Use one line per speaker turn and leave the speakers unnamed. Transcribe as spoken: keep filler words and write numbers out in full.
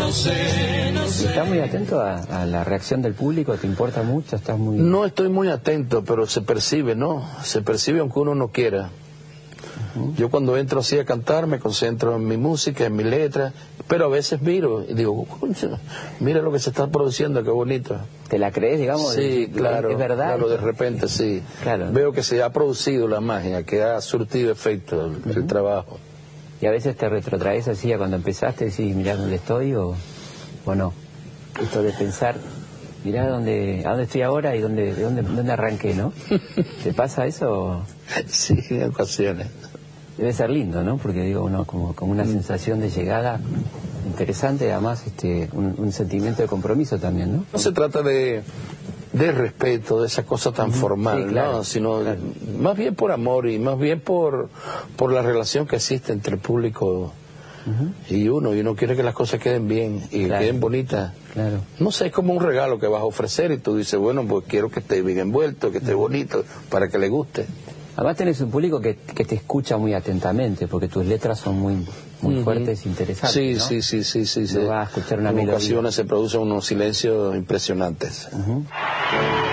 no sé, no sé.
¿Estás muy atento a, a la reacción del público? ¿Te importa mucho? ¿Estás muy...?
No estoy muy atento, pero se percibe, ¿no? Se percibe aunque uno no quiera. Uh-huh. Yo cuando entro así a cantar me concentro en mi música, en mi letra, pero a veces miro y digo, mira lo que se está produciendo, qué bonito.
¿Te la crees, digamos?
Sí,
¿Es,
claro,
es verdad?
Claro, de repente sí.
Claro.
Veo que se ha producido la magia, que ha surtido efecto el, uh-huh. el trabajo.
¿Y a veces te retrotraes así a cuando empezaste y decís, mirá dónde estoy o, o no? Esto de pensar, mirá dónde, a dónde estoy ahora y dónde, dónde, dónde arranqué, ¿no? ¿Te pasa eso?
Sí, en ocasiones.
Debe ser lindo, ¿no? Porque digo, uno como, como una sensación de llegada interesante, además este, un, un sentimiento de compromiso también, ¿no?
No se trata de, de respeto, de esa cosa tan formal, sí, claro, ¿no? Sino claro. más bien por amor y más bien por, por la relación que existe entre el público uh-huh. y uno, y uno quiere que las cosas queden bien y claro. queden bonitas.
Claro.
No sé, es como un regalo que vas a ofrecer y tú dices, bueno, pues quiero que esté bien envuelto, que esté bonito, para que le guste.
Además tenés un público que, que te escucha muy atentamente, porque tus letras son muy muy uh-huh. fuertes e interesantes,
sí,
¿no?
Sí, sí, sí, sí.
No
sí.
vas a escuchar una
en
melodía.
ocasiones se producen unos silencios impresionantes.
Uh-huh.